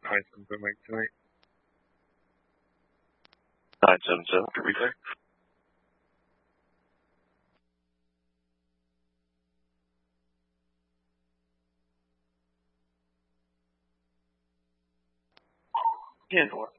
price confirm right tonight. 977, to be clear. Yeah, no worries.